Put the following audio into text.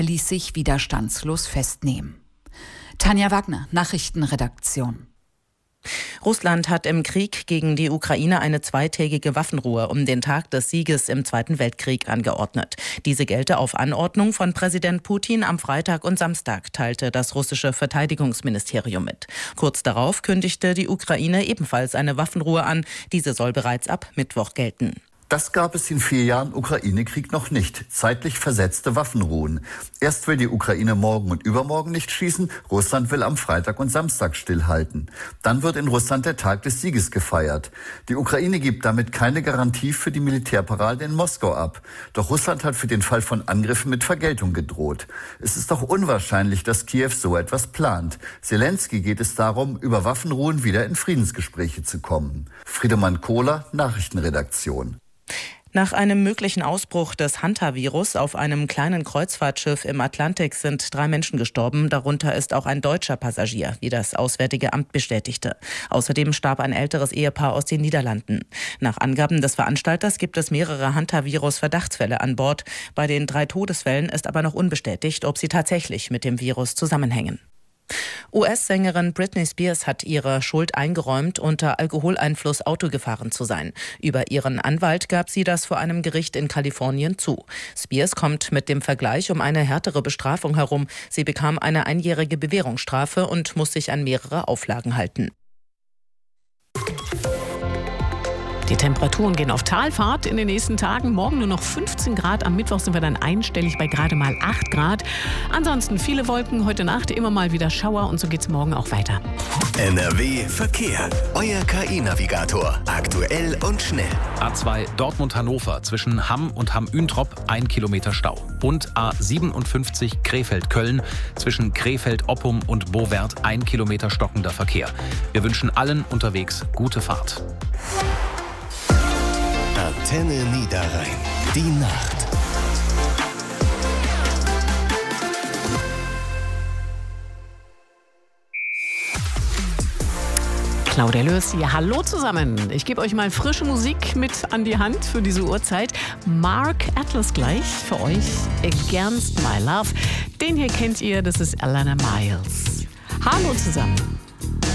ließ sich widerstandslos festnehmen. Tanja Wagner, Nachrichtenredaktion. Russland hat im Krieg gegen die Ukraine eine zweitägige Waffenruhe um den Tag des Sieges im Zweiten Weltkrieg angeordnet. Diese gelte auf Anordnung von Präsident Putin am Freitag und Samstag, teilte das russische Verteidigungsministerium mit. Kurz darauf kündigte die Ukraine ebenfalls eine Waffenruhe an. Diese soll bereits ab Mittwoch gelten. Das gab es in 4 Jahren Ukraine-Krieg noch nicht. Zeitlich versetzte Waffenruhen. Erst will die Ukraine morgen und übermorgen nicht schießen. Russland will am Freitag und Samstag stillhalten. Dann wird in Russland der Tag des Sieges gefeiert. Die Ukraine gibt damit keine Garantie für die Militärparade in Moskau ab. Doch Russland hat für den Fall von Angriffen mit Vergeltung gedroht. Es ist doch unwahrscheinlich, dass Kiew so etwas plant. Zelensky geht es darum, über Waffenruhen wieder in Friedensgespräche zu kommen. Friedemann Kohler, Nachrichtenredaktion. Nach einem möglichen Ausbruch des Hantavirus auf einem kleinen Kreuzfahrtschiff im Atlantik sind 3 Menschen gestorben. Darunter ist auch ein deutscher Passagier, wie das Auswärtige Amt bestätigte. Außerdem starb ein älteres Ehepaar aus den Niederlanden. Nach Angaben des Veranstalters gibt es mehrere Hantavirus-Verdachtsfälle an Bord. Bei den 3 Todesfällen ist aber noch unbestätigt, ob sie tatsächlich mit dem Virus zusammenhängen. US-Sängerin Britney Spears hat ihre Schuld eingeräumt, unter Alkoholeinfluss Auto gefahren zu sein. Über ihren Anwalt gab sie das vor einem Gericht in Kalifornien zu. Spears kommt mit dem Vergleich um eine härtere Bestrafung herum. Sie bekam eine 1-jährige Bewährungsstrafe und muss sich an mehrere Auflagen halten. Die Temperaturen gehen auf Talfahrt in den nächsten Tagen. Morgen nur noch 15 Grad. Am Mittwoch sind wir dann einstellig bei gerade mal 8 Grad. Ansonsten viele Wolken, heute Nacht immer mal wieder Schauer und so geht's morgen auch weiter. NRW Verkehr. Euer KI-Navigator. Aktuell und schnell. A2 Dortmund-Hannover zwischen Hamm und Hamm-Üntrop 1 Kilometer Stau. Und A57 Krefeld-Köln zwischen Krefeld-Oppum und Bowert 1 Kilometer stockender Verkehr. Wir wünschen allen unterwegs gute Fahrt. Antenne Niederrhein. Die Nacht. Claudia Löß hier. Hallo zusammen. Ich gebe euch mal frische Musik mit an die Hand für diese Uhrzeit. Mark Atlas gleich für euch. Against My Love. Den hier kennt ihr, das ist Alana Miles. Hallo zusammen.